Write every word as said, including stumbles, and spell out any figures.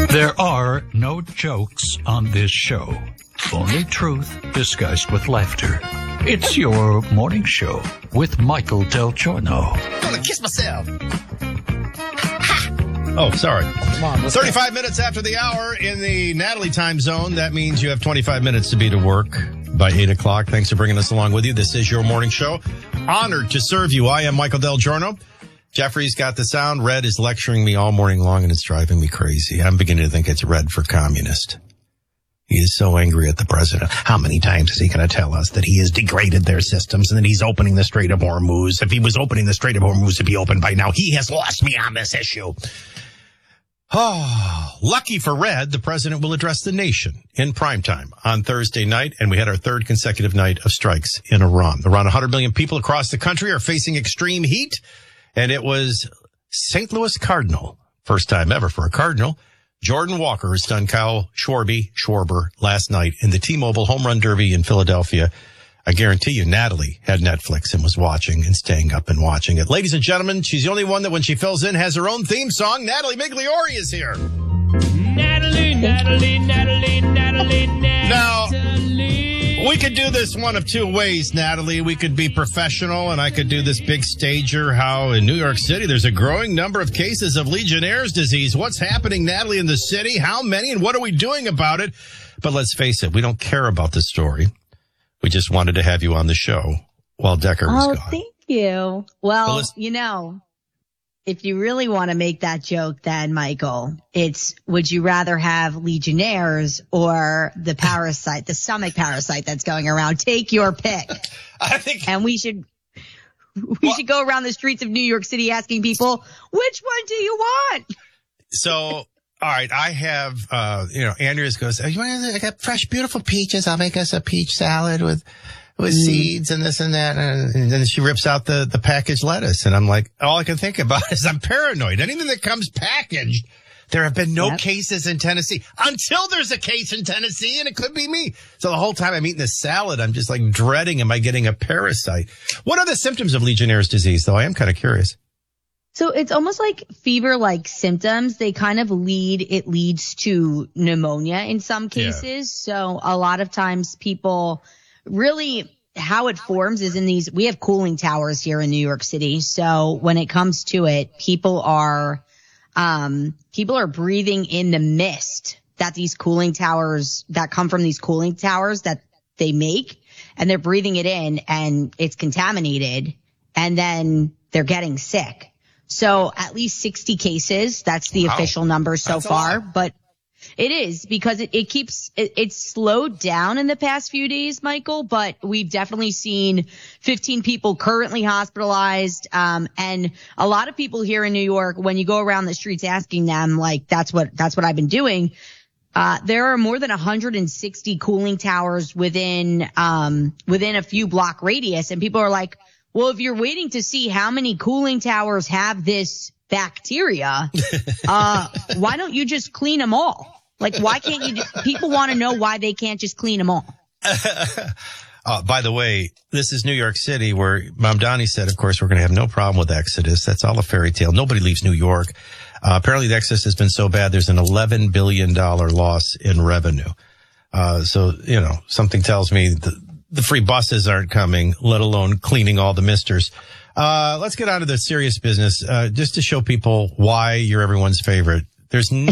There are no jokes on this show. Only truth disguised with laughter. It's your morning show with Michael Del Giorno. I'm gonna kiss myself. Oh, sorry. Come on, thirty-five go. Minutes after the hour in the Natalie time zone. That means you have twenty-five minutes to be to work by eight o'clock. Thanks for bringing us along with you. This is your morning show. Honored to serve you. I am Michael Del Giorno. Jeffrey's got the sound. Red is lecturing me all morning long, and it's driving me crazy. I'm beginning to think it's red for communist. He is so angry at the president. How many times is he going to tell us that he has degraded their systems and that he's opening the Strait of Hormuz? If he was opening the Strait of Hormuz to be open by now, he has lost me on this issue. Oh, lucky for Red, the president will address the nation in primetime on Thursday night, and we had our third consecutive night of strikes in Iran. Around one hundred million people across the country are facing extreme heat, and it was Saint Louis Cardinal, first time ever for a Cardinal, Jordan Walker, who stunned Kyle Schwarber, Schwarber last night in the T-Mobile Home Run Derby in Philadelphia. I guarantee you, Natalie had Netflix and was watching and staying up and watching it. Ladies and gentlemen, she's the only one that when she fills in has her own theme song. Natalie Migliori is here. Natalie, Natalie, Natalie, Natalie, Natalie. Now, we could do this one of two ways, Natalie. We could be professional, and I could do this big stager, how in New York City there's a growing number of cases of Legionnaire's disease. What's happening, Natalie, in the city? How many, and what are we doing about it? But let's face it, we don't care about the story. We just wanted to have you on the show while Decker was oh, gone. Oh, thank you. Well, well you know, if you really want to make that joke, then, Michael, it's would you rather have Legionnaires or the parasite, the stomach parasite that's going around? Take your pick. I think, and we should we well, should go around the streets of New York City asking people, which one do you want? So, all right, I have, uh, you know, Andreas goes, oh, you want to, I got fresh, beautiful peaches. I'll make us a peach salad with with mm. seeds and this and that. And, and then she rips out the, the packaged lettuce. And I'm like, all I can think about is I'm paranoid. Anything that comes packaged, there have been no yep. cases in Tennessee until there's a case in Tennessee, and it could be me. So the whole time I'm eating this salad, I'm just like dreading, am I getting a parasite? What are the symptoms of Legionnaire's disease, though? I am kind of curious. So it's almost like fever-like symptoms. They kind of lead, it leads to pneumonia in some cases. Yeah. So a lot of times people really, how it forms is in these, we have cooling towers here in New York City. So when it comes to it, people are, um, people are breathing in the mist that these cooling towers, that come from these cooling towers that they make, and they're breathing it in and it's contaminated, and then they're getting sick. So at least sixty cases. That's the wow. official number so that's far. But it is because it, it keeps, it, it's slowed down in the past few days, Michael, but we've definitely seen fifteen people currently hospitalized. Um, and a lot of people here in New York, when you go around the streets asking them, like, that's what, that's what I've been doing. Uh, there are more than one hundred sixty cooling towers within, um, within a few block radius. And people are like, well, if you're waiting to see how many cooling towers have this bacteria, uh, why don't you just clean them all? Like, why can't you just, people want to know why they can't just clean them all. uh, by the way, this is New York City where Mamdani said, of course, we're going to have no problem with Exodus. That's all a fairy tale. Nobody leaves New York. Uh, apparently the Exodus has been so bad, there's an eleven billion dollars loss in revenue. Uh, so, you know, something tells me the, the free buses aren't coming, let alone cleaning all the misters. Uh, let's get on to the serious business, uh, just to show people why you're everyone's favorite. There's